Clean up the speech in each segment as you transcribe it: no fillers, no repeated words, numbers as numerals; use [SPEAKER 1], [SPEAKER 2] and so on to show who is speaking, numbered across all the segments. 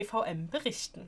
[SPEAKER 1] BVM berichten.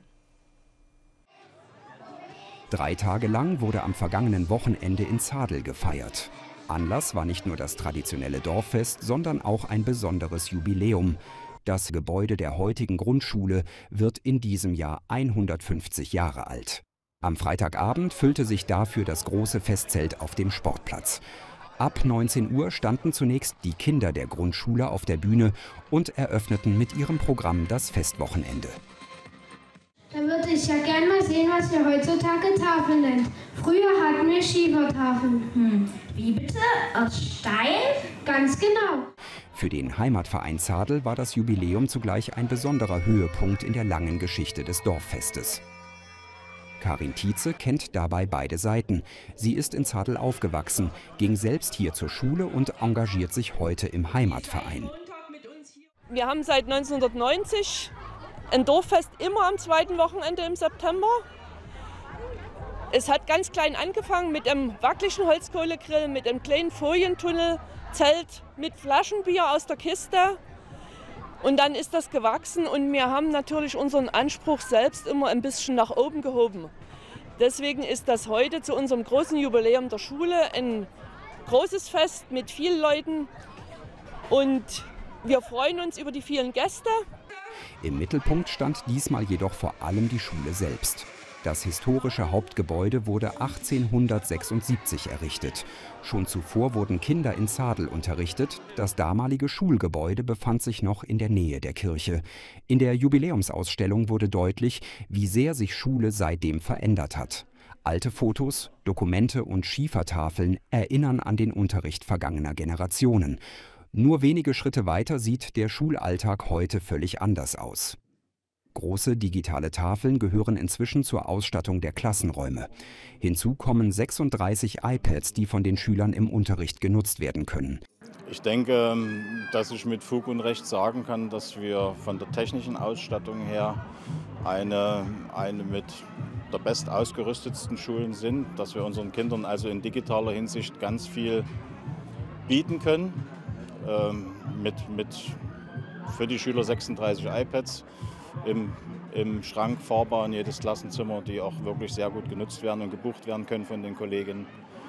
[SPEAKER 2] 3 Tage lang wurde am vergangenen Wochenende in Zadel gefeiert. Anlass war nicht nur das traditionelle Dorffest, sondern auch ein besonderes Jubiläum. Das Gebäude der heutigen Grundschule wird in diesem Jahr 150 Jahre alt. Am Freitagabend füllte sich dafür das große Festzelt auf dem Sportplatz. Ab 19 Uhr standen zunächst die Kinder der Grundschule auf der Bühne und eröffneten mit ihrem Programm das Festwochenende.
[SPEAKER 3] Da würde ich ja gerne mal sehen, was wir heutzutage Tafeln nennen. Früher hatten wir Schiefertafeln.
[SPEAKER 4] Wie bitte? Aus Stein?
[SPEAKER 3] Ganz genau.
[SPEAKER 2] Für den Heimatverein Zadel war das Jubiläum zugleich ein besonderer Höhepunkt in der langen Geschichte des Dorffestes. Karin Tietze kennt dabei beide Seiten. Sie ist in Zadel aufgewachsen, ging selbst hier zur Schule und engagiert sich heute im Heimatverein.
[SPEAKER 5] Wir haben seit 1990 ein Dorffest immer am zweiten Wochenende im September. Es hat ganz klein angefangen mit einem wackeligen Holzkohlegrill, mit einem kleinen Folientunnelzelt, mit Flaschenbier aus der Kiste. Und dann ist das gewachsen und wir haben natürlich unseren Anspruch selbst immer ein bisschen nach oben gehoben. Deswegen ist das heute zu unserem großen Jubiläum der Schule ein großes Fest mit vielen Leuten und wir freuen uns über die vielen Gäste.
[SPEAKER 2] Im Mittelpunkt stand diesmal jedoch vor allem die Schule selbst. Das historische Hauptgebäude wurde 1876 errichtet. Schon zuvor wurden Kinder in Zadel unterrichtet. Das damalige Schulgebäude befand sich noch in der Nähe der Kirche. In der Jubiläumsausstellung wurde deutlich, wie sehr sich Schule seitdem verändert hat. Alte Fotos, Dokumente und Schiefertafeln erinnern an den Unterricht vergangener Generationen. Nur wenige Schritte weiter sieht der Schulalltag heute völlig anders aus. Große digitale Tafeln gehören inzwischen zur Ausstattung der Klassenräume. Hinzu kommen 36 iPads, die von den Schülern im Unterricht genutzt werden können.
[SPEAKER 6] Ich denke, dass ich mit Fug und Recht sagen kann, dass wir von der technischen Ausstattung her eine mit der bestausgerüstetsten Schulen sind, dass wir unseren Kindern also in digitaler Hinsicht ganz viel bieten können. Für die Schüler 36 iPads im Schrank fahrbar in jedes Klassenzimmer, die auch wirklich sehr gut genutzt werden und gebucht werden können von den Kolleginnen.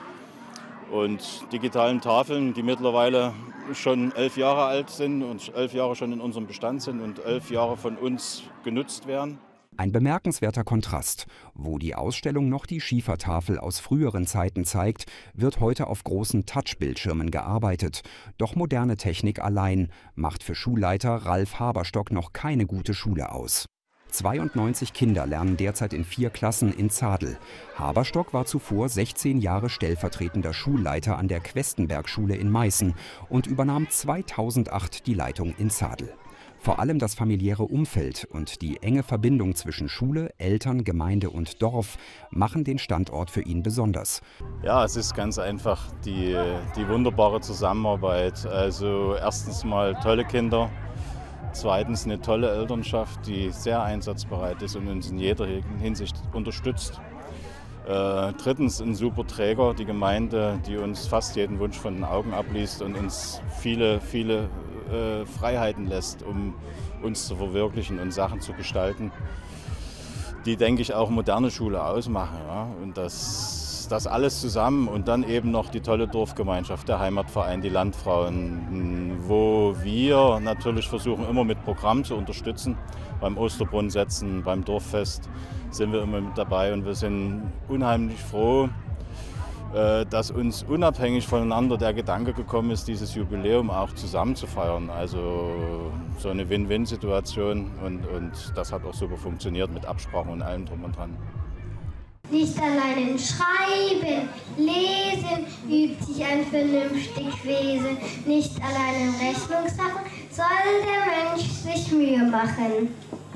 [SPEAKER 6] Und digitalen Tafeln, die mittlerweile schon 11 Jahre alt sind und 11 Jahre schon in unserem Bestand sind und 11 Jahre von uns genutzt werden.
[SPEAKER 2] Ein bemerkenswerter Kontrast. Wo die Ausstellung noch die Schiefertafel aus früheren Zeiten zeigt, wird heute auf großen Touchbildschirmen gearbeitet. Doch moderne Technik allein macht für Schulleiter Ralf Haberstock noch keine gute Schule aus. 92 Kinder lernen derzeit in 4 Klassen in Zadel. Haberstock war zuvor 16 Jahre stellvertretender Schulleiter an der Questenberg-Schule in Meißen und übernahm 2008 die Leitung in Zadel. Vor allem das familiäre Umfeld und die enge Verbindung zwischen Schule, Eltern, Gemeinde und Dorf machen den Standort für ihn besonders.
[SPEAKER 6] Ja, es ist ganz einfach die wunderbare Zusammenarbeit. Also erstens mal tolle Kinder, zweitens eine tolle Elternschaft, die sehr einsatzbereit ist und uns in jeder Hinsicht unterstützt. Drittens ein super Träger, die Gemeinde, die uns fast jeden Wunsch von den Augen abliest und uns viele Freiheiten lässt, um uns zu verwirklichen und Sachen zu gestalten, die, denke ich, auch moderne Schule ausmachen. Ja? Und das alles zusammen und dann eben noch die tolle Dorfgemeinschaft, der Heimatverein, die Landfrauen, wo wir natürlich versuchen, immer mit Programm zu unterstützen. Beim Osterbrunnensetzen, beim Dorffest sind wir immer mit dabei und wir sind unheimlich froh, dass uns unabhängig voneinander der Gedanke gekommen ist, dieses Jubiläum auch zusammen zu feiern. Also so eine Win-Win-Situation und das hat auch super funktioniert mit Absprachen und allem drum und dran.
[SPEAKER 3] Nicht allein im Schreiben, Lesen übt sich ein vernünftig Wesen. Nicht allein im Rechnungssachen soll der Mensch sich Mühe machen.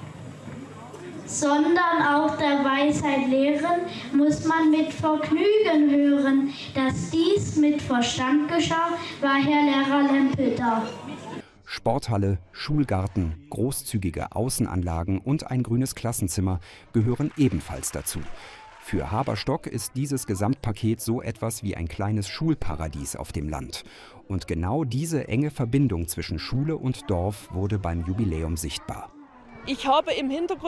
[SPEAKER 4] Sondern auch der Weisheit lehren, muss man mit Vergnügen hören. Dass dies mit Verstand geschah, war Herr Lehrer Lempel da.
[SPEAKER 2] Sporthalle, Schulgarten, großzügige Außenanlagen und ein grünes Klassenzimmer gehören ebenfalls dazu. Für Haberstock ist dieses Gesamtpaket so etwas wie ein kleines Schulparadies auf dem Land. Und genau diese enge Verbindung zwischen Schule und Dorf wurde beim Jubiläum sichtbar.
[SPEAKER 5] Ich habe im Hintergrund